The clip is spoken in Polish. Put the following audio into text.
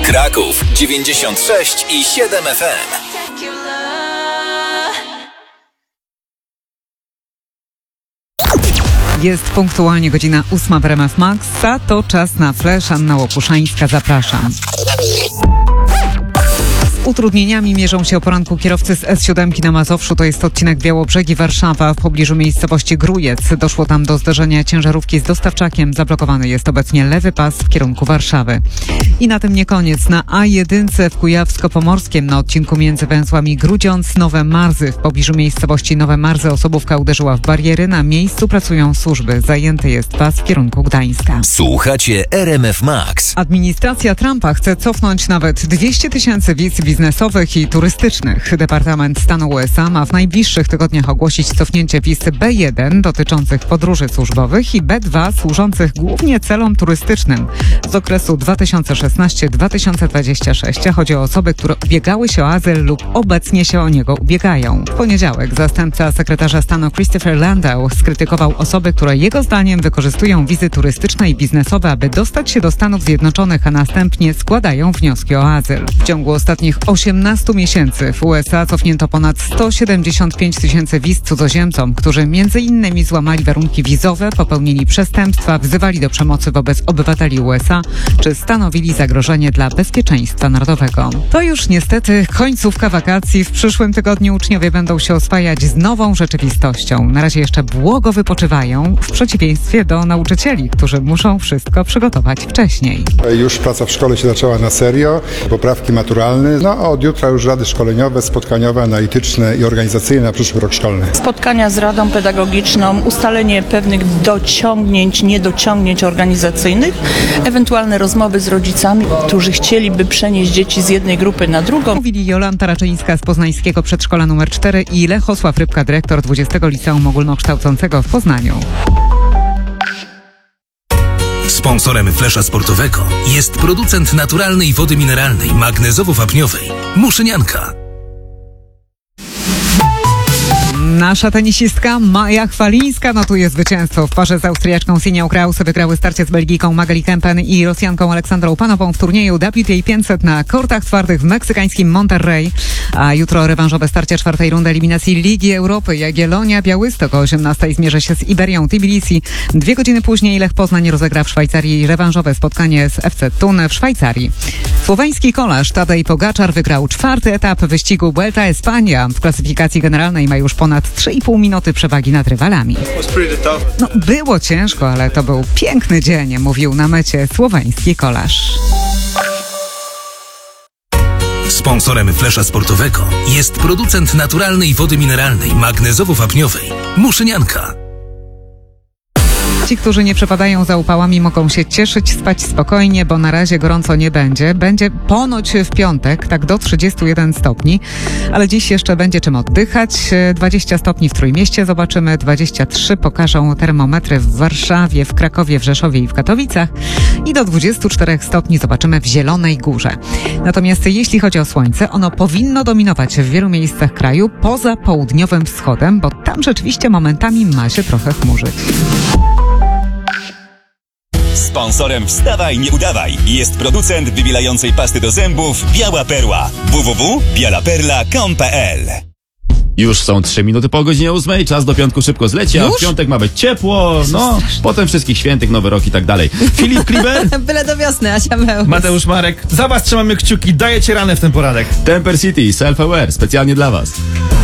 Kraków 96 i 7 FM. Jest punktualnie godzina 8 w RMF Max, a to czas na Flash. Anna Łopuszańska, zapraszam. Z utrudnieniami mierzą się o poranku kierowcy z S7 na Mazowszu. To jest odcinek Białobrzegi-Warszawa w pobliżu miejscowości Grójec. Doszło tam do zderzenia ciężarówki z dostawczakiem. Zablokowany jest obecnie lewy pas w kierunku Warszawy. I na tym nie koniec. Na A1 w Kujawsko-Pomorskiem na odcinku między węzłami Grudziądz-Nowe Marzy w pobliżu miejscowości Nowe Marzy osobówka uderzyła w bariery. Na miejscu pracują służby. Zajęty jest pas w kierunku Gdańska. Słuchacie RMF Max. Administracja Trumpa chce cofnąć nawet 200 tysięcy wiz biznesowych i turystycznych. Departament Stanu USA ma w najbliższych tygodniach ogłosić cofnięcie wiz B1 dotyczących podróży służbowych i B2 służących głównie celom turystycznym z okresu 2016-2026. Chodzi o osoby, które ubiegały się o azyl lub obecnie się o niego ubiegają. W poniedziałek zastępca sekretarza stanu Christopher Landau skrytykował osoby, które jego zdaniem wykorzystują wizy turystyczne i biznesowe, aby dostać się do Stanów Zjednoczonych, a następnie składają wnioski o azyl. W ciągu ostatnich 18 miesięcy w USA cofnięto ponad 175 tysięcy wiz cudzoziemcom, którzy m.in. złamali warunki wizowe, popełnili przestępstwa, wzywali do przemocy wobec obywateli USA, czy stanowili zagrożenie dla bezpieczeństwa narodowego. To już niestety końcówka wakacji. W przyszłym tygodniu uczniowie będą się oswajać z nową rzeczywistością. Na razie jeszcze błogo wypoczywają, w przeciwieństwie do nauczycieli, którzy muszą wszystko przygotować wcześniej. Już praca w szkole się zaczęła na serio, poprawki maturalne. A od jutra już rady szkoleniowe, spotkaniowe, analityczne i organizacyjne na przyszły rok szkolny. Spotkania z Radą Pedagogiczną, ustalenie pewnych dociągnięć, niedociągnięć organizacyjnych, ewentualne rozmowy z rodzicami, którzy chcieliby przenieść dzieci z jednej grupy na drugą. Mówili Jolanta Raczyńska z poznańskiego przedszkola nr 4 i Lechosław Rybka, dyrektor 20 Liceum Ogólnokształcącego w Poznaniu. Sponsorem Flesza Sportowego jest producent naturalnej wody mineralnej magnezowo-wapniowej Muszynianka. Nasza tenisistka Maja Chwalińska notuje zwycięstwo. W parze z Austriaczką Sinią Kraus wygrały starcie z Belgijką Magali Kempen i Rosjanką Aleksandrą Panową w turnieju WTA 500 na kortach twardych w meksykańskim Monterrey. A jutro rewanżowe starcie czwartej rundy eliminacji Ligi Europy. Jagiellonia Białystok o 18:00 zmierzy się z Iberią Tbilisi. 2 godziny później Lech Poznań rozegra w Szwajcarii rewanżowe spotkanie z FC Thun w Szwajcarii. Słoweński kolarz Tadej Pogaczar wygrał 4. etap wyścigu Vuelta a España. W klasyfikacji generalnej ma już ponad 3,5 minuty przewagi nad rywalami. Było ciężko, ale to był piękny dzień, mówił na mecie słoweński kolarz. Sponsorem Flesza Sportowego jest producent naturalnej wody mineralnej magnezowo-wapniowej Muszynianka. Ci, którzy nie przepadają za upałami, mogą się cieszyć, spać spokojnie, bo na razie gorąco nie będzie. Będzie ponoć w piątek, tak do 31 stopni, ale dziś jeszcze będzie czym oddychać. 20 stopni w Trójmieście zobaczymy, 23 pokażą termometry w Warszawie, w Krakowie, w Rzeszowie i w Katowicach i do 24 stopni zobaczymy w Zielonej Górze. Natomiast jeśli chodzi o słońce, ono powinno dominować w wielu miejscach kraju, poza południowym wschodem, bo tam rzeczywiście momentami ma się trochę chmurzyć. Sponsorem Wstawaj, nie udawaj jest producent wybielającej pasty do zębów Biała Perła. www.bialaperla.com.pl. Już są 3 minuty po godzinie 8. Czas do piątku szybko zleci, a w piątek ma być ciepło, potem wszystkich świętych, Nowy Rok i tak dalej. Filip Kliber. Byle do wiosny, Asia Mełys. Mateusz Marek. Za was trzymamy kciuki, dajecie ranę w ten poranek. Temper City, Self-Aware, specjalnie dla was.